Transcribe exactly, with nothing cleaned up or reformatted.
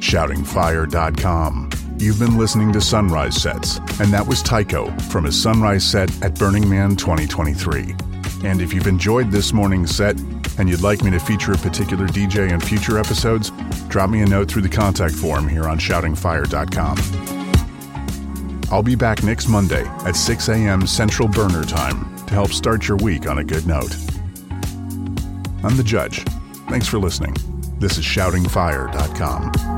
shouting fire dot com. You've been listening to Sunrise Sets, and that was Tycho from his Sunrise set at Burning Man twenty twenty-three. And if you've enjoyed this morning's set and you'd like me to feature a particular D J in future episodes, drop me a note through the contact form here on shouting fire dot com. I'll be back next Monday at six a.m. Central Burner Time to help start your week on a good note. I'm the Judge. Thanks for listening. This is shouting fire dot com.